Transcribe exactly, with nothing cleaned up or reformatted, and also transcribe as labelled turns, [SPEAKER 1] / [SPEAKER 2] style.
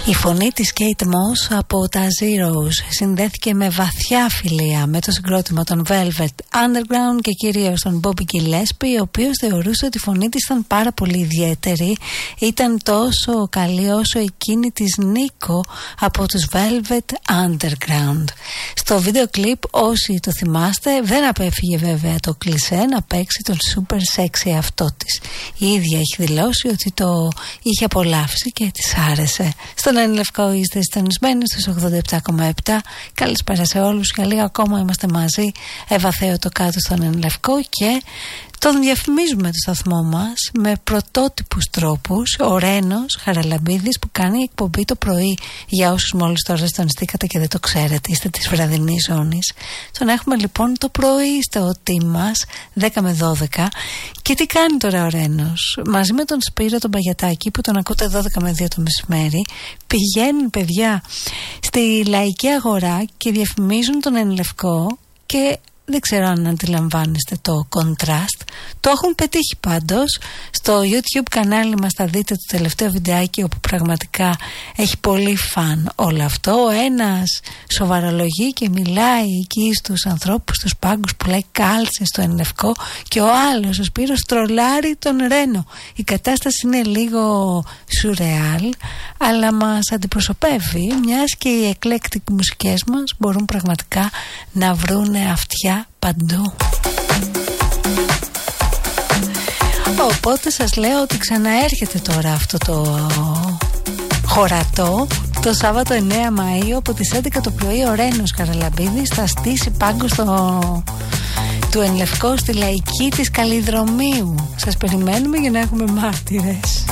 [SPEAKER 1] Η φωνή της Kate Moss από τα Zeros συνδέθηκε με βαθιά φιλία με το συγκρότημα των Velvet Underground και κυρίως τον Bobby Gillespie, ο οποίος θεωρούσε ότι η φωνή της ήταν πάρα πολύ ιδιαίτερη. Ήταν τόσο καλή όσο εκείνη της Nico από τους Velvet Underground. Στο βίντεο κλιπ, όσοι το θυμάστε, δεν απέφυγε βέβαια το κλισέ να παίξει τον super sexy αυτό της. Η ίδια έχει δηλώσει ότι το είχε απολαύσει και της άρεσε. Στον Εν Λευκό είστε συντονισμένοι στους ογδόντα επτά κόμμα επτά. Καλησπέρα σε όλους. Για λίγα ακόμα είμαστε μαζί. Εύα Θέο το κάτω στον Εν Λευκό και τον διαφημίζουμε το σταθμό μας με πρωτότυπους τρόπους. Ο Ρένος Χαραλαμπίδης που κάνει εκπομπή το πρωί, για όσους μόλις τώρα συντονιστήκατε και δεν το ξέρετε, είστε της βραδινής ζώνης. Τον έχουμε λοιπόν το πρωί στο team μας δέκα με δώδεκα. Και τι κάνει τώρα ο Ρένος? Μαζί με τον Σπύρο τον Παγιατάκη, που τον ακούτε δώδεκα με δύο το μεσημέρι, πηγαίνουν παιδιά στη Λαϊκή Αγορά και διαφημίζουν τον Εν Λευκό. Και δεν ξέρω αν αντιλαμβάνεστε το contrast. Το έχουν πετύχει πάντως. Στο YouTube κανάλι μας θα δείτε το τελευταίο βιντεάκι, όπου πραγματικά έχει πολύ φαν όλο αυτό. Ο ένας σοβαρολογεί και μιλάει εκεί στους ανθρώπους, στους πάγκους που λέει κάλτσες στο Εν Λευκό, και ο άλλος, ο Σπύρος, τρολάρει τον Ρένο. Η κατάσταση είναι λίγο σουρεάλ, αλλά μας αντιπροσωπεύει, μιας και οι eclectic μουσικές μας μπορούν πραγματικά να βρούνε αυτιά παντού. Οπότε σας λέω ότι ξαναέρχεται τώρα αυτό το χωρατό το Σάββατο εννέα Μαΐου από τις έντεκα το πρωί. Ο Ρένος Καραλαμπίδης θα στήσει πάγκο στο του Εν Λευκό στη Λαϊκή της Καλλιδρομίου. Σας περιμένουμε για να έχουμε μάρτυρες.